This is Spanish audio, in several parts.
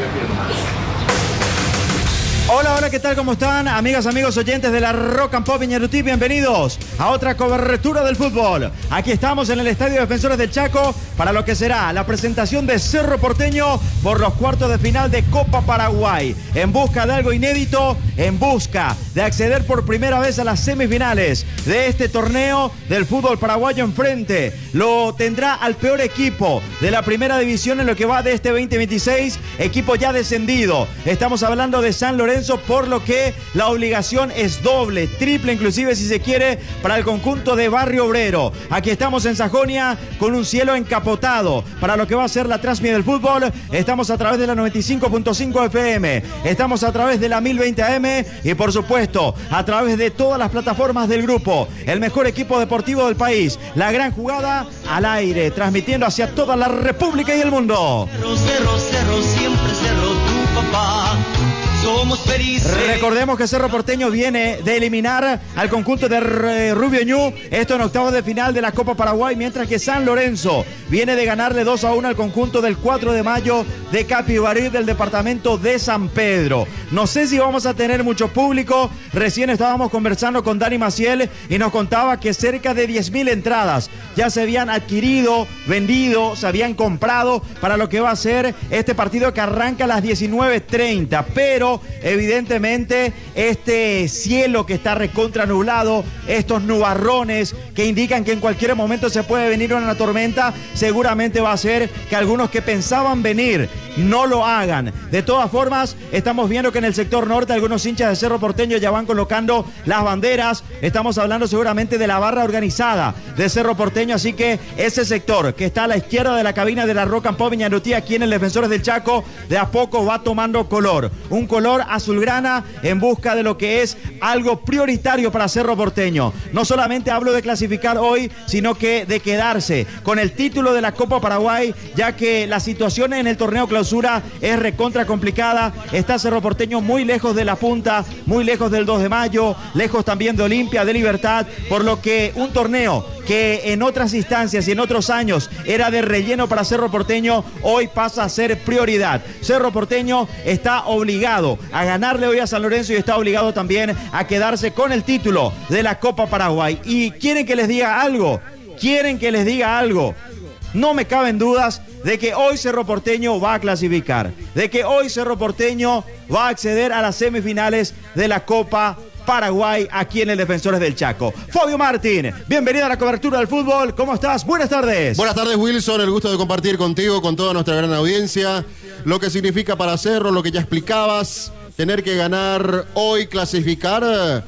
Hola, hola, ¿qué tal? ¿Cómo están? Amigas, amigos oyentes de la Rock and Pop Iñarutí, bienvenidos a otra cobertura del fútbol. Aquí estamos en el Estadio Defensores del Chaco para lo que será la presentación de Cerro Porteño por los cuartos de final de Copa Paraguay. En busca de algo inédito, en busca de acceder por primera vez a las semifinales de este torneo del fútbol paraguayo. Enfrente lo tendrá al peor equipo de la primera división en lo que va de este 2026, equipo ya descendido. Estamos hablando de San Lorenzo, por lo que la obligación es doble, triple inclusive si se quiere, para el conjunto de Barrio Obrero. Aquí estamos en Sajonia con un cielo encapotado para lo que va a ser la transmisión del fútbol. Estamos a través de la 95.5 FM, estamos a través de la 1020 AM y por supuesto a través de todas las plataformas del grupo. El mejor equipo deportivo del país, la gran jugada al aire, transmitiendo hacia toda la República y el mundo. Cerro, cerro, cerro, siempre cerro tu papá. Somos felices. Recordemos que Cerro Porteño viene de eliminar al conjunto de Rubio Ñu, esto en octavos de final de la Copa Paraguay, mientras que San Lorenzo viene de ganarle 2-1 al conjunto del 4 de mayo de Capibarí del departamento de San Pedro. No sé si vamos a tener mucho público. Recién estábamos conversando con Dani Maciel y nos contaba que cerca de 10.000 entradas ya se habían adquirido, vendido, se habían comprado para lo que va a ser este partido que arranca a las 19:30, pero evidentemente este cielo que está recontra nublado, estos nubarrones que indican que en cualquier momento se puede venir una tormenta, seguramente va a hacer que algunos que pensaban venir no lo hagan. De todas formas, estamos viendo que en el sector norte algunos hinchas de Cerro Porteño ya van colocando las banderas. Estamos hablando seguramente de la barra organizada de Cerro Porteño, así que ese sector que está a la izquierda de la cabina de la Rock and Pop Iñarutí aquí en el Defensores del Chaco, de a poco va tomando color. Un color azulgrana en busca de lo que es algo prioritario para Cerro Porteño. No solamente hablo de clasificar hoy, sino que de quedarse con el título de la Copa Paraguay, ya que la situación en el torneo clausura es recontra complicada. Está Cerro Porteño muy lejos de la punta, muy lejos del 2 de mayo, lejos también de Olimpia, de Libertad, por lo que un torneo que en otras instancias y en otros años era de relleno para Cerro Porteño, hoy pasa a ser prioridad. Cerro Porteño está obligado a ganarle hoy a San Lorenzo y está obligado también a quedarse con el título de la Copa Paraguay. ¿Y quieren que les diga algo? ¿Quieren que les diga algo? No me caben dudas de que hoy Cerro Porteño va a clasificar, de que hoy Cerro Porteño va a acceder a las semifinales de la Copa Paraguay aquí en el Defensores del Chaco. Fabio Martín, bienvenido a la cobertura del fútbol. ¿Cómo estás? Buenas tardes. Buenas tardes, Wilson. El gusto de compartir contigo, con toda nuestra gran audiencia, lo que significa para Cerro, lo que ya explicabas, tener que ganar hoy, clasificar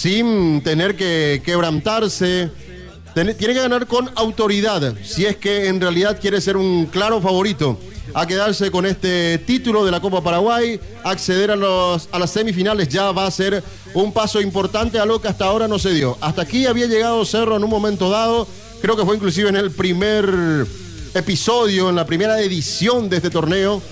sin tener que quebrantarse. Tiene que ganar con autoridad, si es que en realidad quiere ser un claro favorito a quedarse con este título de la Copa Paraguay. Acceder a las semifinales ya va a ser un paso importante, algo que hasta ahora no se dio. Hasta aquí había llegado Cerro en un momento dado, creo que fue inclusive en el primer episodio, en la primera edición de este torneo,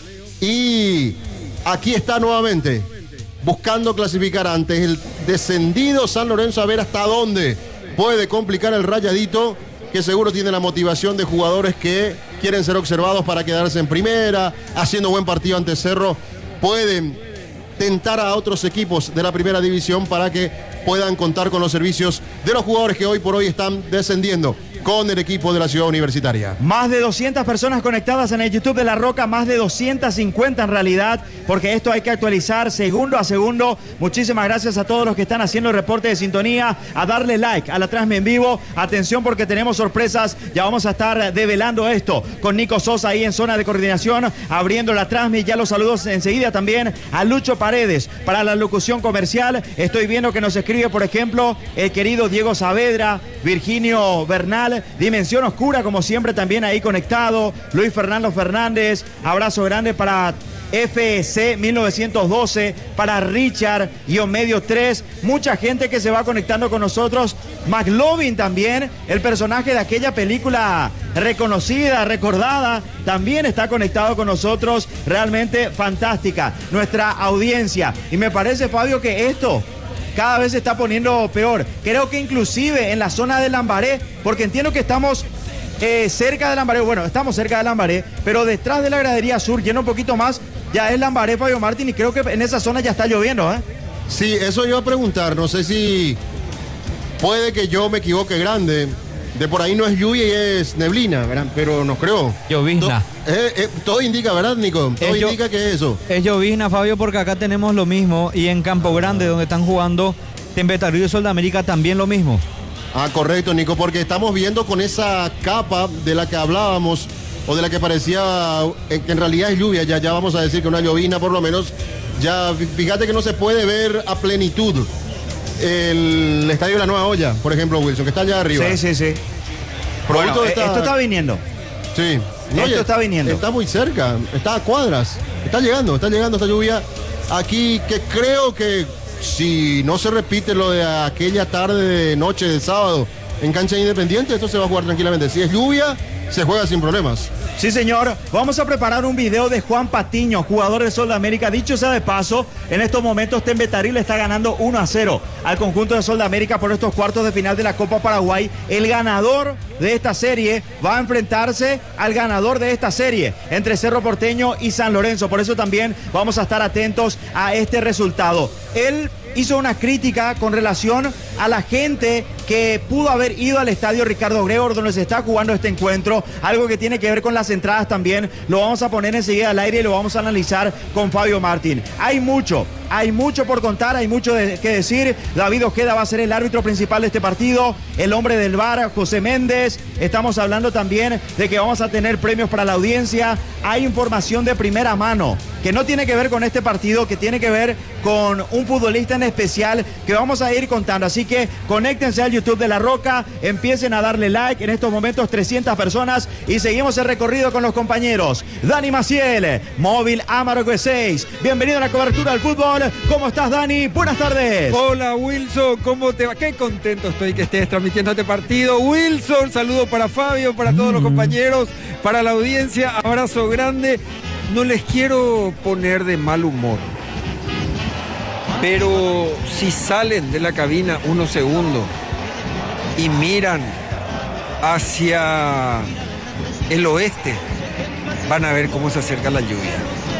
y aquí está nuevamente, buscando clasificar ante el descendido San Lorenzo, a ver hasta dónde puede complicar el Rayadito, que seguro tiene la motivación de jugadores que quieren ser observados para quedarse en primera, haciendo buen partido ante Cerro. Pueden tentar a otros equipos de la primera división para que puedan contar con los servicios de los jugadores que hoy por hoy están descendiendo con el equipo de la Ciudad Universitaria. Más de 200 personas conectadas en el YouTube de La Roca, más de 250 en realidad, porque esto hay que actualizar segundo a segundo. Muchísimas gracias a todos los que están haciendo el reporte de sintonía, a darle like a la transmisión en vivo. Atención porque tenemos sorpresas, ya vamos a estar develando esto con Nico Sosa ahí en zona de coordinación, abriendo la transmisión. Ya los saludos enseguida también a Lucho Paredes para la locución comercial. Estoy viendo que nos escribe, por ejemplo, el querido Diego Saavedra, Virginio Bernal, Dimensión Oscura, como siempre, también ahí conectado. Luis Fernando Fernández, abrazo grande para FC 1912, para Richard, Medio 3, mucha gente que se va conectando con nosotros. McLovin también, el personaje de aquella película reconocida, recordada, también está conectado con nosotros. Realmente fantástica nuestra audiencia, y me parece, Fabio, que esto cada vez se está poniendo peor. Creo que inclusive en la zona de Lambaré, porque entiendo que estamos cerca de Lambaré, bueno, estamos cerca de Lambaré, pero detrás de la gradería sur, yendo un poquito más, ya es Lambaré, Fabio Martín, y creo que en esa zona ya está lloviendo, ¿eh? Sí, eso iba a preguntar, no sé si puede que yo me equivoque grande. De por ahí no es lluvia y es neblina, ¿verdad? Pero no creo. Llovizna. Todo indica, ¿verdad, Nico? Todo indica que es eso. Es llovizna, Fabio, porque acá tenemos lo mismo. Y en Campo Grande, donde están jugando Tembetarú y Sol de América, también lo mismo. Ah, correcto, Nico, porque estamos viendo con esa capa de la que hablábamos, o de la que parecía que en realidad es lluvia, ya vamos a decir que una llovizna por lo menos. Ya, fíjate que no se puede ver a plenitud el estadio de la Nueva Olla, por ejemplo, Wilson, que está allá arriba. Sí. Bueno, esto está viniendo. Sí. No, esto está viniendo. Está muy cerca, está a cuadras. Está llegando esta lluvia. Aquí que creo que si no se repite lo de aquella tarde, noche de sábado en cancha Independiente, esto se va a jugar tranquilamente. Si es lluvia, se juega sin problemas. Sí, señor. Vamos a preparar un video de Juan Patiño, jugador de Sol de América. Dicho sea de paso, en estos momentos Tembetaril está ganando 1-0 al conjunto de Sol de América por estos cuartos de final de la Copa Paraguay. El ganador de esta serie va a enfrentarse al ganador de esta serie entre Cerro Porteño y San Lorenzo. Por eso también vamos a estar atentos a este resultado. Él hizo una crítica con relación a la gente que pudo haber ido al estadio Ricardo Gregor donde se está jugando este encuentro, algo que tiene que ver con las entradas también. Lo vamos a poner enseguida al aire y lo vamos a analizar con Fabio Martín. Hay mucho por contar, hay mucho que decir. David Ojeda va a ser el árbitro principal de este partido, el hombre del VAR, José Méndez. Estamos hablando también de que vamos a tener premios para la audiencia. Hay información de primera mano que no tiene que ver con este partido, que tiene que ver con un futbolista en especial que vamos a ir contando. Así que conéctense al YouTube de La Roca, empiecen a darle like. En estos momentos 300 personas y seguimos el recorrido con los compañeros. Dani Maciel, Móvil Amargo 6. Bienvenido a la cobertura del fútbol. ¿Cómo estás, Dani? Buenas tardes. Hola, Wilson, ¿cómo te va? Qué contento estoy que estés transmitiendo este partido. Wilson, saludo para Fabio, para todos los compañeros, para la audiencia, abrazo grande. No les quiero poner de mal humor, pero si salen de la cabina unos segundos y miran hacia el oeste, van a ver cómo se acerca la lluvia.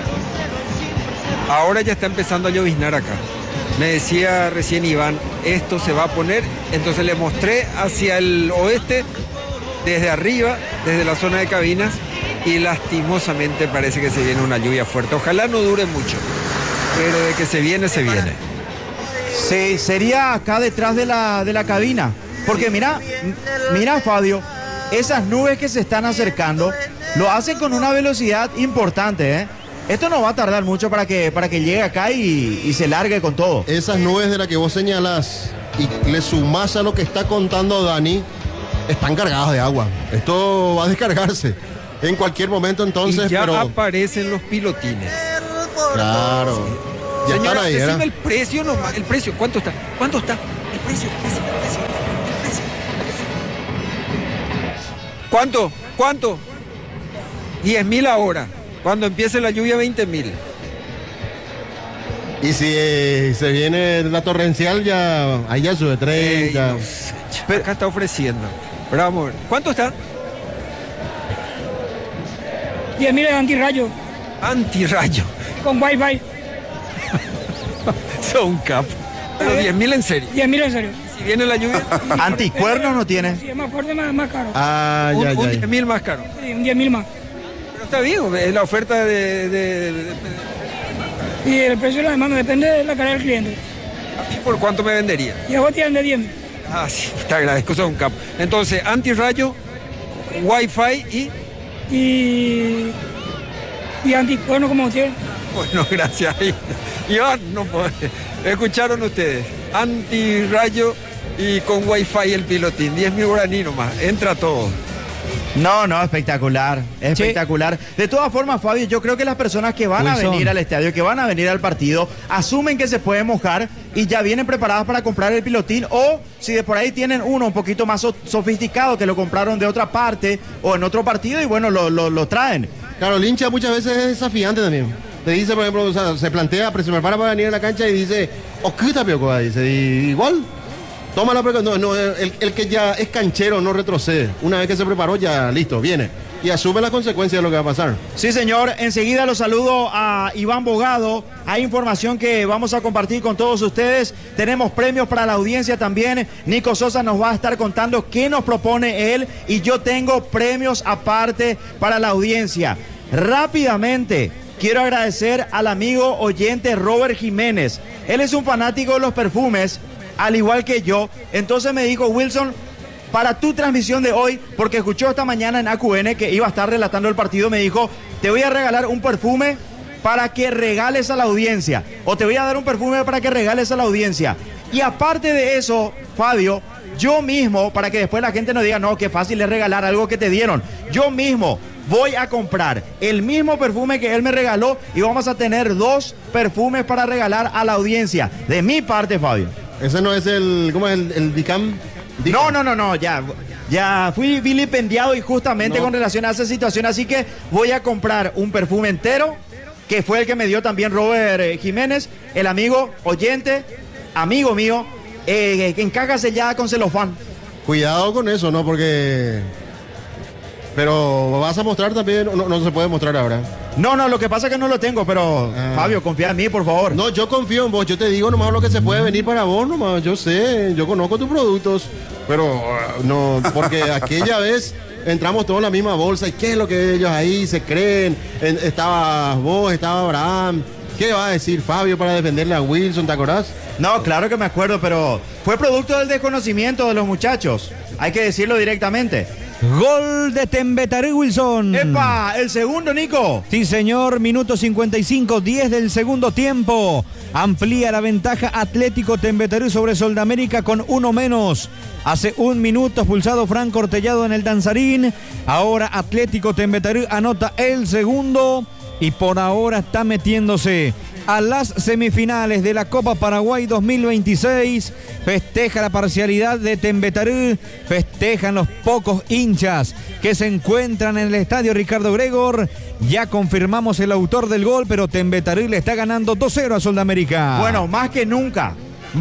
Ahora ya está empezando a lloviznar acá. Me decía recién Iván, esto se va a poner, entonces le mostré hacia el oeste, desde arriba, desde la zona de cabinas, y lastimosamente parece que se viene una lluvia fuerte. Ojalá no dure mucho, pero de que se viene, se viene. Sí, sería acá detrás de la cabina. Porque mira, Fabio, esas nubes que se están acercando lo hacen con una velocidad importante, ¿eh? Esto no va a tardar mucho para que llegue acá y se largue con todo. Esas nubes de las que vos señalás y le sumás a lo que está contando Dani, están cargadas de agua. Esto va a descargarse en cualquier momento, entonces. Y ya pero aparecen los pilotines. Claro. Ya Señora, están ahí, decime ¿verdad? el precio nomás. El precio, ¿cuánto está? ¿Cuánto está? El precio. ¿Cuánto? 10.000 ahora. Cuando empiece la lluvia, 20.000. Y si se viene la torrencial, ya ahí ya sube 30. No sé, pero acá está ofreciendo. Pero vamos a ver. ¿Cuánto está? 10.000 de antirrayo, Antirrayo. con wifi. Son capo. Pero 10.000 en serio. 10.000 en serio. Si viene la lluvia, Anticuernos no tiene. Si es más fuerte, más caro. Ah, un ya. 10.000 más caro. Sí, un 10.000 más. Pero está bien, es la oferta de. Y el precio de la demanda depende de la cara del cliente. ¿Y por cuánto me vendería? Y a vos tienen de 10.000. Ah, sí, te agradezco, son capo. Entonces, antirrayo, wifi y anticuerno como usted. Bueno, gracias. Iván, no puede. Escucharon ustedes. Antirrayo y con wifi el pilotín. 10.000 guaraní nomás. Entra todo. No, espectacular, espectacular. De todas formas, Fabio, yo creo que las personas que van a Wilson. venir al estadio, que van a venir al partido, asumen que se puede mojar y ya vienen preparadas para comprar el pilotín, o si de por ahí tienen uno un poquito más sofisticado que lo compraron de otra parte o en otro partido y bueno, lo traen. Claro, el hincha muchas veces es desafiante también. Te dice, por ejemplo, o sea, se plantea, se prepara para venir a la cancha y dice, Okuta Piocoa, dice, y igual. Toma la precaución. No, el que ya es canchero no retrocede. Una vez que se preparó, ya listo, viene. Y asume las consecuencias de lo que va a pasar. Sí, señor. Enseguida los saludo a Iván Bogado. Hay información que vamos a compartir con todos ustedes. Tenemos premios para la audiencia también. Nico Sosa nos va a estar contando qué nos propone él. Y yo tengo premios aparte para la audiencia. Rápidamente, quiero agradecer al amigo oyente Robert Jiménez. Él es un fanático de los perfumes, al igual que yo. Entonces me dijo, Wilson, para tu transmisión de hoy, porque escuchó esta mañana en AQN que iba a estar relatando el partido, me dijo, te voy a regalar un perfume para que regales a la audiencia, o te voy a dar un perfume para que regales a la audiencia. Y aparte de eso, Fabio, yo mismo, para que después la gente no diga, no, qué fácil es regalar algo que te dieron, yo mismo voy a comprar el mismo perfume que él me regaló y vamos a tener 2 perfumes para regalar a la audiencia. De mi parte, Fabio. Ese no es ¿cómo es el Dicam? No, ya fui vilipendiado y justamente con relación a esa situación, así que voy a comprar un perfume entero, que fue el que me dio también Robert Jiménez, el amigo oyente, amigo mío, que encaja sellada con celofán. Cuidado con eso, ¿no? Porque... Pero vas a mostrar también, no se puede mostrar ahora. No, lo que pasa es que no lo tengo, pero Fabio, confía en mí, por favor. No, yo confío en vos, yo te digo nomás lo que se puede venir para vos nomás, yo sé, yo conozco tus productos, pero no, porque aquella vez entramos todos en la misma bolsa y qué es lo que ellos ahí se creen, estabas vos, estaba Abraham, ¿qué va a decir Fabio para defenderle a Wilson, te acordás? No, claro que me acuerdo, pero fue producto del desconocimiento de los muchachos, hay que decirlo directamente. Gol de Tembetarú, Wilson. ¡Epa! El segundo, Nico. Sí, señor. Minuto 55, 10 del segundo tiempo. Amplía la ventaja Atlético Tembetarú sobre Soldamérica con 1 menos. Hace 1 minuto expulsado Franco Ortellado en el danzarín. Ahora Atlético Tembetarú anota el segundo. Y por ahora está metiéndose a las semifinales de la Copa Paraguay 2026. Festeja la parcialidad de Tembetarú, festejan los pocos hinchas que se encuentran en el estadio Ricardo Gregor. Ya confirmamos el autor del gol, pero Tembetarú le está ganando 2-0 a Soldamérica. Bueno, más que nunca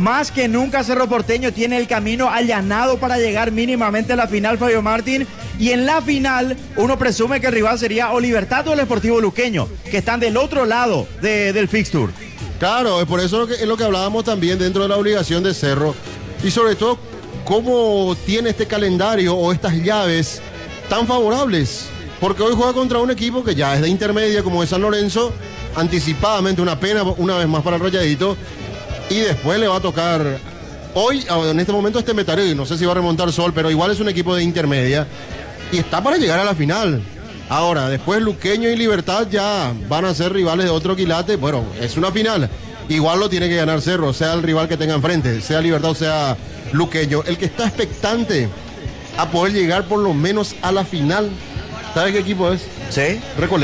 Cerro Porteño tiene el camino allanado para llegar mínimamente a la final, Fabio Martín. Y en la final, uno presume que el rival sería o Libertad o el Sportivo Luqueño, que están del otro lado del fixture. Claro, es por eso es lo que hablábamos también dentro de la obligación de Cerro. Y sobre todo, cómo tiene este calendario o estas llaves tan favorables. Porque hoy juega contra un equipo que ya es de intermedia, como es San Lorenzo, anticipadamente una pena una vez más para el Rayadito. Y después le va a tocar, hoy, en este momento, Tembetarú, no sé si va a remontar Sol, pero igual es un equipo de intermedia. Y está para llegar a la final. Ahora, después Luqueño y Libertad ya van a ser rivales de otro quilate. Bueno, es una final. Igual lo tiene que ganar Cerro, sea el rival que tenga enfrente, sea Libertad o sea Luqueño. El que está expectante a poder llegar por lo menos a la final, ¿sabe qué equipo es? Sí.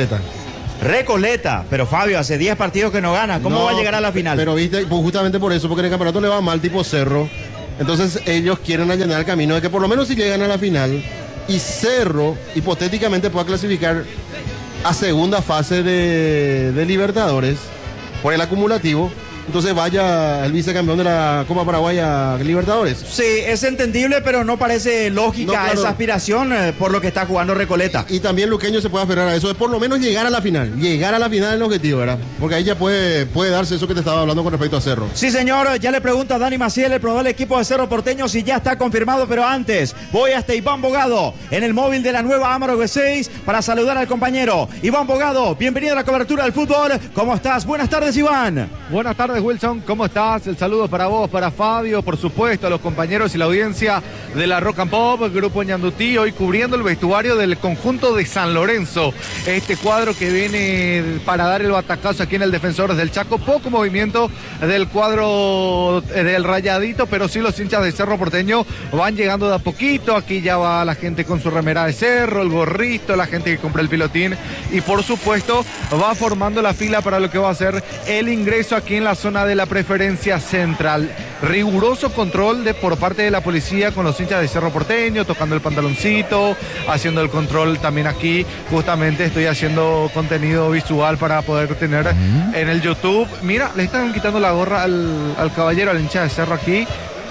Recoleta, pero Fabio, hace 10 partidos que no gana, ¿cómo va a llegar a la final? Pero viste, pues justamente por eso, porque en el campeonato le va mal tipo Cerro, entonces ellos quieren allanar el camino de que por lo menos si llegan a la final y Cerro hipotéticamente pueda clasificar a segunda fase de Libertadores por el acumulativo, entonces vaya el vicecampeón de la Copa Paraguay a Libertadores. Sí, es entendible, pero no parece lógica claro, esa aspiración por lo que está jugando Recoleta. Y también Luqueño se puede aferrar a eso, es por lo menos llegar a la final es el objetivo, ¿verdad? Porque ahí ya puede darse eso que te estaba hablando con respecto a Cerro. Sí, señor, ya le pregunto a Dani Maciel, el probable equipo de Cerro Porteño, si ya está confirmado, pero antes voy hasta Iván Bogado, en el móvil de la nueva Amaro V6, para saludar al compañero. Iván Bogado, bienvenido a la cobertura del fútbol, ¿cómo estás? Buenas tardes, Iván. Buenas tardes, Wilson, ¿cómo estás? El saludo para vos, para Fabio, por supuesto, a los compañeros y la audiencia de la Rock and Pop, Grupo Ñandutí, hoy cubriendo el vestuario del conjunto de San Lorenzo. Este cuadro que viene para dar el batacazo aquí en el Defensores del Chaco. Poco movimiento del cuadro del Rayadito, pero sí los hinchas de Cerro Porteño van llegando de a poquito. Aquí ya va la gente con su remera de Cerro, el gorrito, la gente que compra el pilotín y por supuesto va formando la fila para lo que va a ser el ingreso aquí en la zona de la preferencia central. Riguroso control por parte de la policía con los hinchas de Cerro Porteño, tocando el pantaloncito, haciendo el control también aquí. Justamente estoy haciendo contenido visual para poder tener en el YouTube. Mira, le están quitando la gorra al caballero, al hincha de Cerro aquí.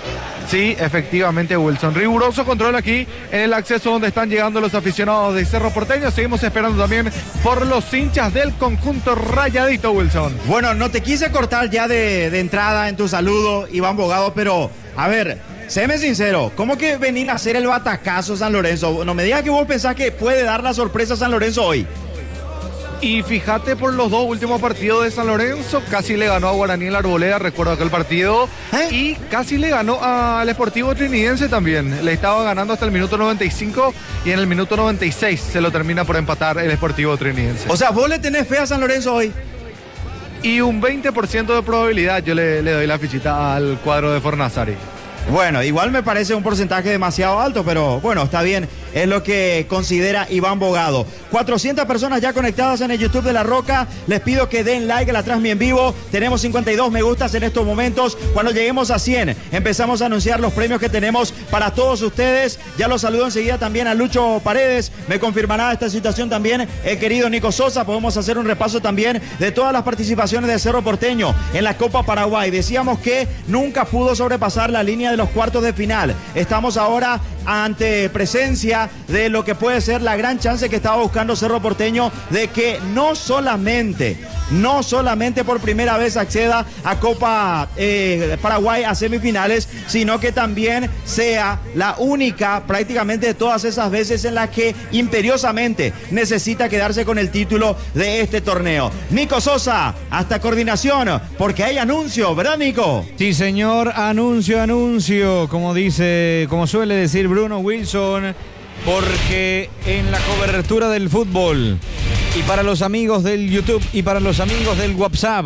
Sí, efectivamente, Wilson. Riguroso control aquí en el acceso donde están llegando los aficionados de Cerro Porteño. Seguimos esperando también por los hinchas del conjunto rayadito, Wilson. Bueno, no te quise cortar ya de entrada en tu saludo, Iván Bogado, pero a ver, séme sincero, ¿cómo que venir a hacer el batacazo San Lorenzo? No me digas que vos pensás que puede dar la sorpresa a San Lorenzo hoy. Y fíjate por los dos últimos partidos de San Lorenzo, casi le ganó a Guaraní en la Arboleda, recuerdo aquel partido, y casi le ganó al Sportivo Trinidense también. Le estaba ganando hasta el minuto 95 y en el minuto 96 se lo termina por empatar el Sportivo Trinidense. O sea, vos le tenés fe a San Lorenzo hoy. Y un 20% de probabilidad yo le doy la fichita al cuadro de Fornazari. Bueno, igual me parece un porcentaje demasiado alto, pero bueno, está bien, es lo que considera Iván Bogado. 400 personas ya conectadas en el YouTube de La Roca, les pido que den like a la transmisión en vivo, tenemos 52 me gustas en estos momentos, cuando lleguemos a 100 empezamos a anunciar los premios que tenemos para todos ustedes, ya los saludo enseguida también a Lucho Paredes, me confirmará esta situación también el querido Nico Sosa, podemos hacer un repaso también de todas las participaciones de Cerro Porteño en la Copa Paraguay, decíamos que nunca pudo sobrepasar la línea de los cuartos de final. Estamos ahora ante presencia de lo que puede ser la gran chance que estaba buscando Cerro Porteño de que no solamente por primera vez acceda a Copa Paraguay a semifinales, sino que también sea la única prácticamente de todas esas veces en las que imperiosamente necesita quedarse con el título de este torneo. Nico Sosa, hasta coordinación, porque hay anuncio, ¿verdad, Nico? Sí, señor, anuncio, como suele decir Bruno Wilson, porque en la cobertura del fútbol y para los amigos del YouTube y para los amigos del WhatsApp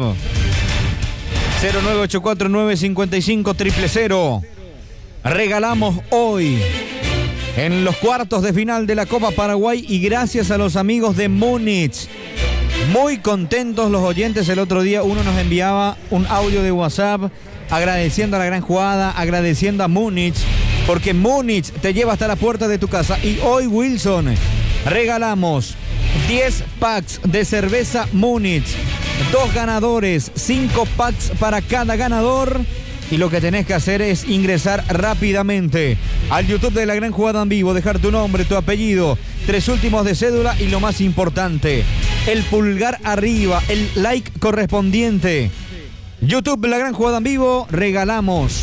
0984-955-000 regalamos hoy en los cuartos de final de la Copa Paraguay y gracias a los amigos de Múnich. Muy contentos los oyentes. El otro día uno nos enviaba un audio de WhatsApp agradeciendo a la gran jugada, agradeciendo a Múnich, porque Múnich te lleva hasta la puerta de tu casa. Y hoy, Wilson, regalamos 10 packs de cerveza Múnich, 2 ganadores, 5 packs para cada ganador. Y lo que tenés que hacer es ingresar rápidamente al YouTube de La Gran Jugada en Vivo, dejar tu nombre, tu apellido, 3 últimos de cédula y lo más importante, el pulgar arriba, el like correspondiente. YouTube La Gran Jugada en Vivo, regalamos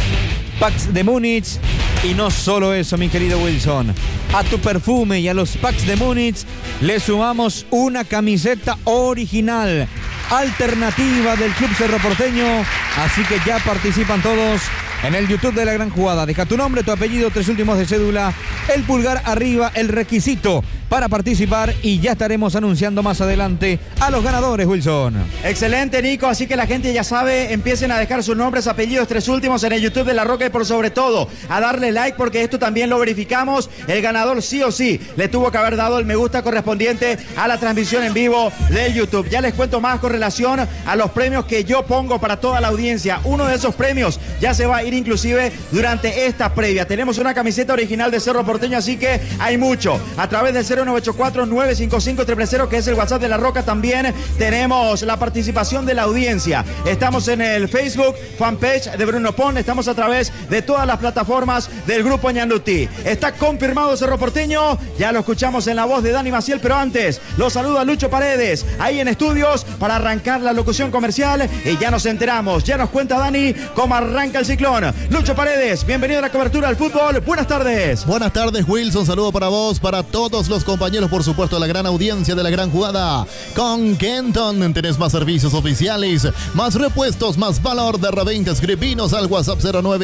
packs de Múnich. Y no solo eso, mi querido Wilson, a tu perfume y a los packs de Múnich le sumamos una camiseta original, alternativa del Club Cerro Porteño. Así que ya participan todos en el YouTube de La Gran Jugada. Deja tu nombre, tu apellido, 3 últimos de cédula, el pulgar arriba, el requisito para participar y ya estaremos anunciando más adelante a los ganadores, Wilson. Excelente, Nico, así que la gente ya sabe, empiecen a dejar sus nombres, apellidos, 3 últimos en el YouTube de La Roca y por sobre todo a darle like porque esto también lo verificamos. El ganador sí o sí le tuvo que haber dado el me gusta correspondiente a la transmisión en vivo del YouTube. Ya les cuento más con relación a los premios que yo pongo para toda la audiencia. Uno de esos premios ya se va a ir inclusive durante esta previa. Tenemos una camiseta original de Cerro Porteño, así que hay mucho. A través del 0984-955-000, que es el WhatsApp de La Roca, también tenemos la participación de la audiencia. Estamos en el Facebook fanpage de Bruno Pon, estamos a través de todas las plataformas del Grupo Ñandutí. Está confirmado Cerro Porteño, ya lo escuchamos en la voz de Dani Maciel, pero antes lo saluda Lucho Paredes, ahí en estudios para arrancar la locución comercial y ya nos enteramos, ya nos cuenta Dani cómo arranca el ciclón. Lucho Paredes, bienvenido a la cobertura del fútbol, buenas tardes. Buenas tardes, Wilson, saludo para vos, para todos los compañeros, por supuesto, la gran audiencia de La Gran Jugada. Con Kenton tenés más servicios oficiales, más repuestos, más valor de reventa. Escribinos al WhatsApp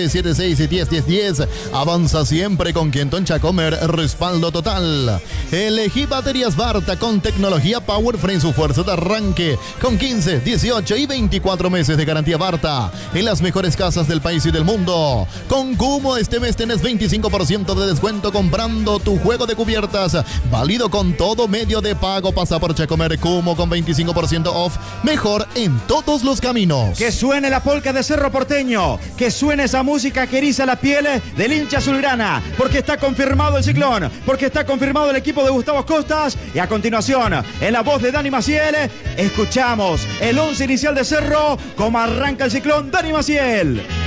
0976101010. Avanza siempre con Kenton Chacomer, respaldo total. Elegí baterías Barta con tecnología Powerframe en su fuerza de arranque, con 15, 18 y 24 meses de garantía Barta en las mejores casas del país y del mundo. Con Cumo este mes tenés 25% de descuento comprando tu juego de cubiertas, válido con todo medio de pago. Pasa por Chacomer Cumo con 25% off, mejor en todos los caminos. Que suene la polca de Cerro Porteño, que suene esa música que eriza la piel del hincha azulgrana, porque está confirmado el ciclón, porque está confirmado el equipo de Gustavo Costas. Y a continuación, en la voz de Dani Maciel, escuchamos el 11 inicial de Cerro, cómo arranca el ciclón. Dani Maciel.